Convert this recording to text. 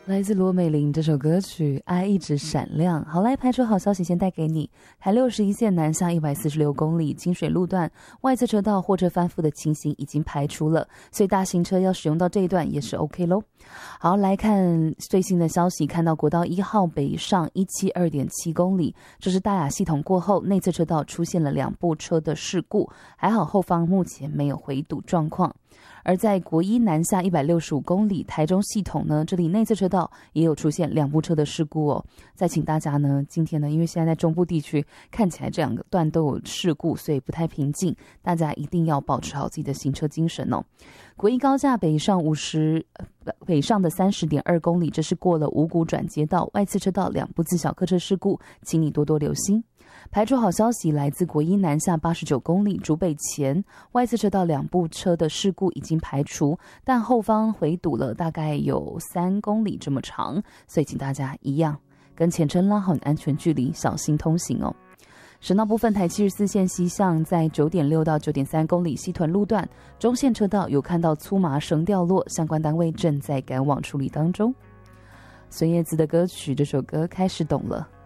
来自罗美玲这首歌曲《爱一直闪亮》。好，来排除好消息先带给你，台61线南下146公里，金水路段外侧车道货车翻覆的情形已经排除了，所以大型车要使用到这一段也是 OK 咯。好，来看最新的消息，看到国道1号北上172.7公里，这是大雅系统过后内侧车道出现了2部车的事故，还好后方目前没有回堵状况。而在国一南下165公里，台中系统呢，这里内侧车道也有出现2部车的事故哦。再请大家呢，今天呢，因为现在在中部地区看起来这2个段都有事故，所以不太平静，大家一定要保持好自己的行车精神哦。国一高架北上的30.2公里，这是过了五股转接道，外侧车道2部自小客车事故，请你多多留心。排除好消息，来自国一南下89公里，竹北前外侧车道2部车的事故已经排除，但后方回堵了大概有3公里这么长，所以请大家一样跟前车拉好安全距离，小心通行哦。省道部分，台74线西向在9.6到9.3公里西屯路段中线车道有看到粗麻绳掉落，相关单位正在赶往处理当中。孙燕姿的歌曲，这首歌开始懂了。